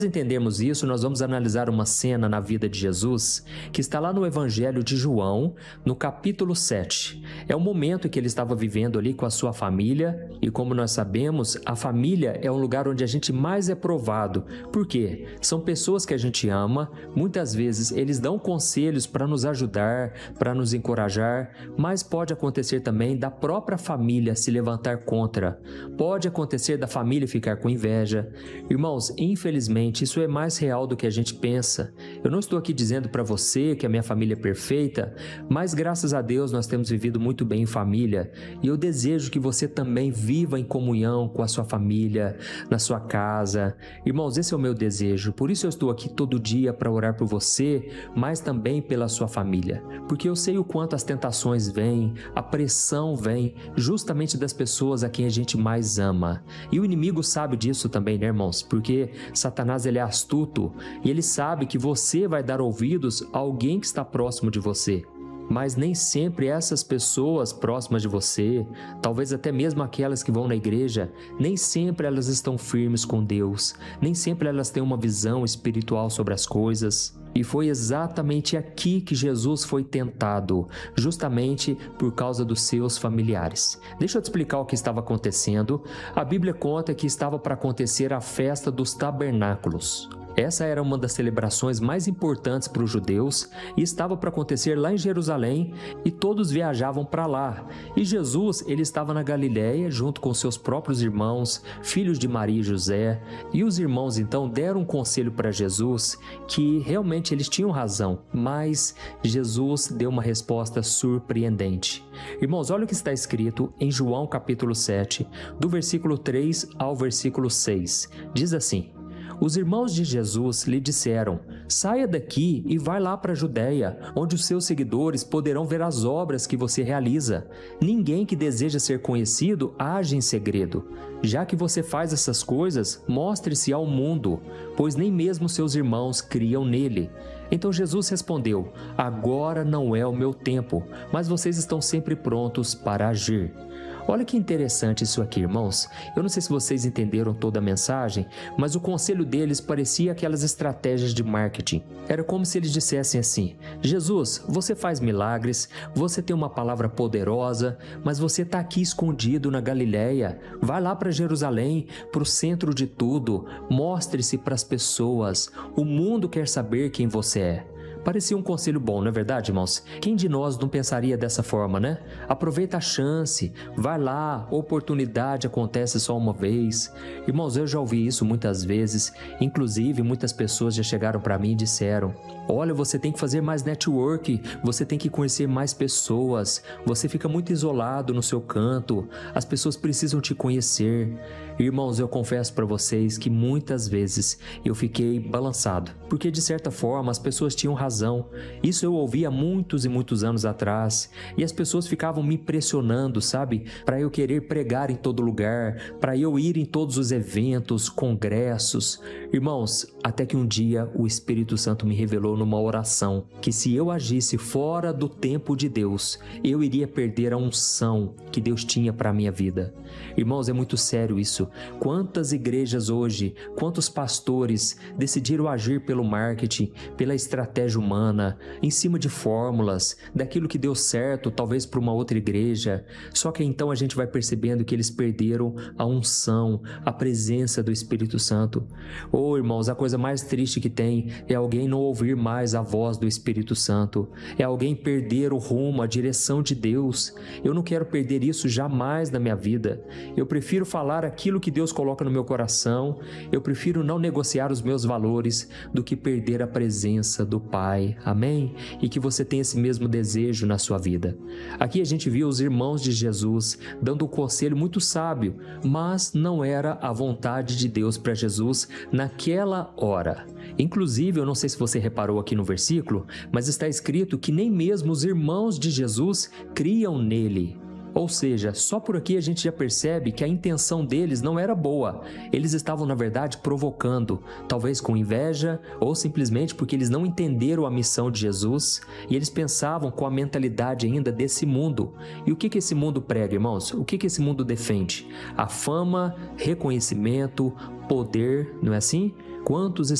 Entendermos isso, nós vamos analisar uma cena na vida de Jesus que está lá no Evangelho de João, no capítulo 7. É o momento em que ele estava vivendo ali com a sua família e, como nós sabemos, a família é um lugar onde a gente mais é provado. Por quê? São pessoas que a gente ama, muitas vezes eles dão conselhos para nos ajudar, para nos encorajar, mas pode acontecer também da própria família se levantar contra. Pode acontecer da família ficar com inveja. Irmãos, infelizmente, isso é mais real do que a gente pensa. Eu não estou aqui dizendo para você que a minha família é perfeita, mas graças a Deus nós temos vivido muito bem em família e eu desejo que você também viva em comunhão com a sua família, na sua casa. Irmãos, esse é o meu desejo, por isso eu estou aqui todo dia para orar por você, mas também pela sua família, porque eu sei o quanto as tentações vêm, a pressão vem justamente das pessoas a quem a gente mais ama. E o inimigo sabe disso também, né, irmãos? Porque Satanás ele é astuto e ele sabe que você vai dar ouvidos a alguém que está próximo de você. Mas nem sempre essas pessoas próximas de você, talvez até mesmo aquelas que vão na igreja, nem sempre elas estão firmes com Deus, nem sempre elas têm uma visão espiritual sobre as coisas. E foi exatamente aqui que Jesus foi tentado, justamente por causa dos seus familiares. Deixa eu te explicar o que estava acontecendo. A Bíblia conta que estava para acontecer a festa dos tabernáculos. Essa era uma das celebrações mais importantes para os judeus e estava para acontecer lá em Jerusalém e todos viajavam para lá. E Jesus, ele estava na Galiléia junto com seus próprios irmãos, filhos de Maria e José. E os irmãos então deram um conselho para Jesus que realmente eles tinham razão, mas Jesus deu uma resposta surpreendente. Irmãos, olha o que está escrito em João capítulo 7, do versículo 3 ao versículo 6. Diz assim: os irmãos de Jesus lhe disseram: saia daqui e vai lá para a Judéia, onde os seus seguidores poderão ver as obras que você realiza. Ninguém que deseja ser conhecido age em segredo. Já que você faz essas coisas, mostre-se ao mundo, pois nem mesmo seus irmãos criam nele. Então Jesus respondeu: agora não é o meu tempo, mas vocês estão sempre prontos para agir. Olha que interessante isso aqui, irmãos. Eu não sei se vocês entenderam toda a mensagem, mas o conselho deles parecia aquelas estratégias de marketing. Era como se eles dissessem assim: Jesus, você faz milagres, você tem uma palavra poderosa, mas você está aqui escondido na Galiléia. Vai lá para Jerusalém, para o centro de tudo. Mostre-se para as pessoas. O mundo quer saber quem você é. Parecia um conselho bom, não é verdade, irmãos? Quem de nós não pensaria dessa forma, né? Aproveita a chance, vai lá, oportunidade acontece só uma vez. Irmãos, eu já ouvi isso muitas vezes, inclusive muitas pessoas já chegaram para mim e disseram: olha, você tem que fazer mais network, você tem que conhecer mais pessoas, você fica muito isolado no seu canto, as pessoas precisam te conhecer. Irmãos, eu confesso para vocês que muitas vezes eu fiquei balançado, porque de certa forma as pessoas tinham razão. Isso eu ouvi há muitos e muitos anos atrás, e as pessoas ficavam me pressionando, sabe? Para eu querer pregar em todo lugar, para eu ir em todos os eventos, congressos. Irmãos, até que um dia o Espírito Santo me revelou numa oração que se eu agisse fora do tempo de Deus, eu iria perder a unção que Deus tinha para a minha vida. Irmãos, é muito sério isso. Quantas igrejas hoje, quantos pastores decidiram agir pelo marketing, pela estratégia humana, em cima de fórmulas, daquilo que deu certo, talvez para uma outra igreja. Só que então a gente vai percebendo que eles perderam a unção, a presença do Espírito Santo. Oh, irmãos, a coisa mais triste que tem é alguém não ouvir mais a voz do Espírito Santo, é alguém perder o rumo, a direção de Deus. Eu não quero perder isso jamais na minha vida. Eu prefiro falar aquilo que Deus coloca no meu coração, eu prefiro não negociar os meus valores do que perder a presença do Pai. Amém? E que você tenha esse mesmo desejo na sua vida. Aqui a gente viu os irmãos de Jesus dando um conselho muito sábio, mas não era a vontade de Deus para Jesus naquela hora. Inclusive, eu não sei se você reparou aqui no versículo, mas está escrito que nem mesmo os irmãos de Jesus criam nele. Ou seja, só por aqui a gente já percebe que a intenção deles não era boa. Eles estavam, na verdade, provocando, talvez com inveja ou simplesmente porque eles não entenderam a missão de Jesus e eles pensavam com a mentalidade ainda desse mundo. E o que esse mundo prega, irmãos? O que esse mundo defende? A fama, reconhecimento, poder, não é assim? Quantos